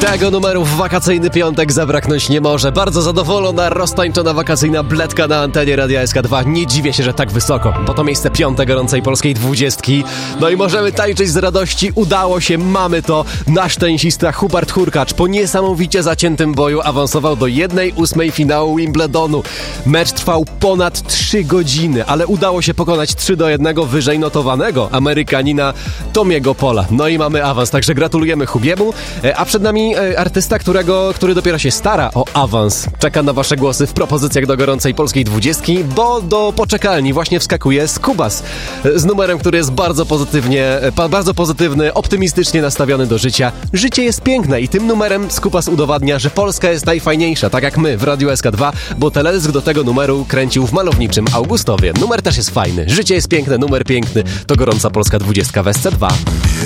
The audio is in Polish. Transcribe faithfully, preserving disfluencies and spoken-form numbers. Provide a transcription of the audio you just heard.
Tego numeru w wakacyjny piątek zabraknąć nie może. Bardzo zadowolona, roztańczona wakacyjna bledka na antenie Radia S K dwa. Nie dziwię się, że tak wysoko, bo to miejsce piąte gorącej polskiej dwudziestki. No i możemy tańczyć z radości. Udało się, mamy to. Nasz tenisista Hubert Hurkacz po niesamowicie zaciętym boju awansował do jednej ósmej finału Wimbledonu. Mecz trwał ponad trzy godziny, ale udało się pokonać trzy do jednego wyżej notowanego Amerykanina Tomiego Pola. No i mamy awans, także gratulujemy Hubiemu. A przed nami artysta, którego, który dopiero się stara o awans. Czeka na wasze głosy w propozycjach do gorącej polskiej dwudziestki, bo do poczekalni właśnie wskakuje Skubas z numerem, który jest bardzo pozytywnie, bardzo pozytywny, optymistycznie nastawiony do życia. Życie jest piękne i tym numerem Skubas udowadnia, że Polska jest najfajniejsza, tak jak my w Radiu S K dwa, bo teledysk do tego numeru kręcił w malowniczym Augustowie. Numer też jest fajny. Życie jest piękne, numer piękny. To gorąca polska dwudziestka w S C dwa.